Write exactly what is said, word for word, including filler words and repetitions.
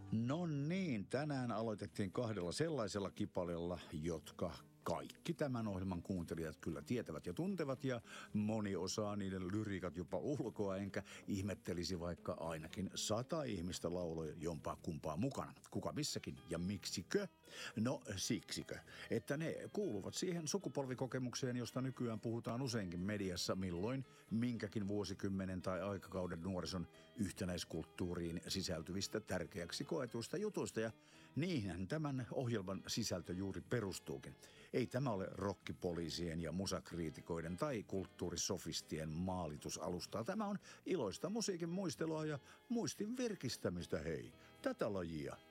No niin, tänään aloitettiin kahdella sellaisella kipaleella, jotka kaikki tämän ohjelman kuuntelijat kyllä tietävät ja tuntevat, ja moni osaa niiden lyriikat jopa ulkoa, enkä ihmettelisi vaikka ainakin sata ihmistä lauloi jompaa kumpaa mukana. Kuka missäkin ja miksikö? No siksikö, että ne kuuluvat siihen sukupolvikokemukseen, josta nykyään puhutaan useinkin mediassa, milloin minkäkin vuosikymmenen tai aikakauden nuorison yhtenäiskulttuuriin sisältyvistä tärkeäksi koetuista jutuista, ja niinhän tämän ohjelman sisältö juuri perustuukin. Ei tämä ole rokkipoliisien ja musakriitikoiden tai kulttuurisofistien maalitusalustaa. Tämä on iloista musiikin muistelua ja muistin virkistämistä, hei. Tätä lajia